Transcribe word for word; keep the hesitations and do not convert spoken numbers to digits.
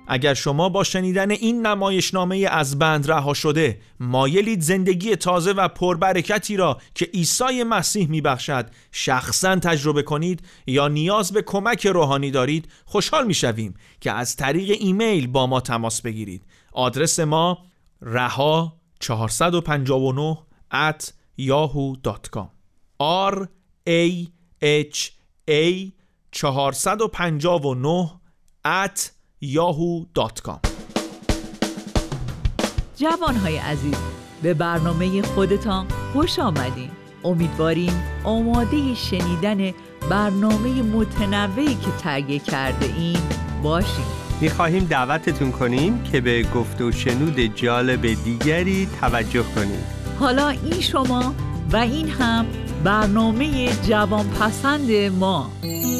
اگر شما با شنیدن این نمایشنامه از بند رها شده مایلید زندگی تازه و پربرکتی را که عیسی مسیح میبخشد شخصاً تجربه کنید یا نیاز به کمک روحانی دارید، خوشحال میشویم که از طریق ایمیل با ما تماس بگیرید. آدرس ما رها چهارصد و پنجاه و نه ات یاهو دات کام r a h a چهارصد و پنجاه و نه ات یاهو دات کام. جوانهای عزیز، به برنامه خودتان خوش آمدین. امیدواریم آماده شنیدن برنامه متنوعی که تهیه کرده ایم باشیم. می‌خواهیم دعوتتون کنیم که به گفت و شنود جالب دیگری توجه کنید. حالا این شما و این هم برنامه جوان پسند ما.